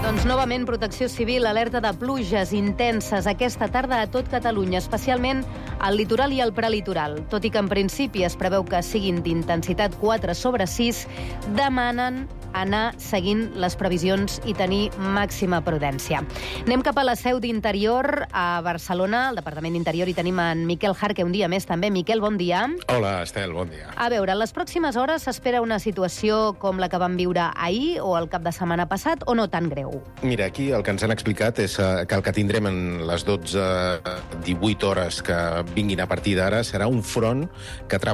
Doncs novament Protecció Civil alerta de pluges intenses aquesta tarda a tot Catalunya, especialment al litoral i al prelitoral. Tot i que en principi es preveu que siguin d'intensitat 4/6, demanen anar seguint les previsions i tenir màxima prudència. Anem cap a la seu d'Interior, a Barcelona, al Departament d'Interior, i tenim en Miquel Jarque un dia més també. Miquel, bon dia. Hola, Estel, bon dia. A veure, en les pròximes hores s'espera una situació com la que vam viure ahir o el cap de setmana passat, o no tan greu? Mira, aquí el que ens han explicat és que el que tindrem en les 12-18 hores que vinguin a partir d'ara serà un front que